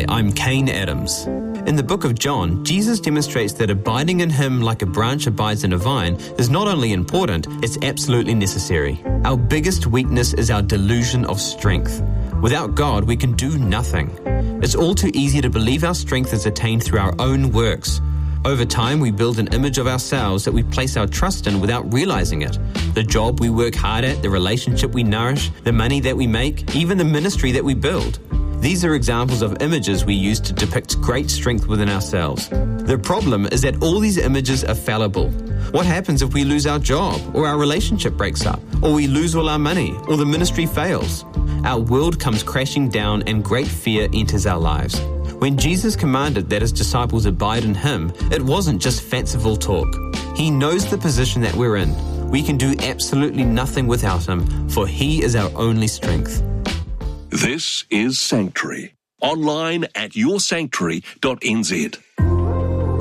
Hi, I'm Kane Adams. In the book of John, Jesus demonstrates that abiding in him like a branch abides in a vine is not only important, it's absolutely necessary. Our biggest weakness is our delusion of strength. Without God, we can do nothing. It's all too easy to believe our strength is attained through our own works. Over time, we build an image of ourselves that we place our trust in without realizing it. The job we work hard at, the relationship we nourish, the money that we make, even the ministry that we build. These are examples of images we use to depict great strength within ourselves. The problem is that all these images are fallible. What happens if we lose our job, or our relationship breaks up, or we lose all our money, or the ministry fails? Our world comes crashing down and great fear enters our lives. When Jesus commanded that his disciples abide in him, it wasn't just fanciful talk. He knows the position that we're in. We can do absolutely nothing without him, for he is our only strength. This is Sanctuary, online at yoursanctuary.nz.